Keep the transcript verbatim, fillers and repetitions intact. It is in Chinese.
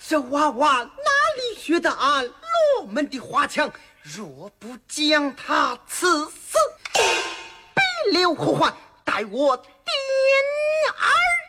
这娃娃哪里学的俺罗门的花枪？若不将他刺死，必留后患，待我点儿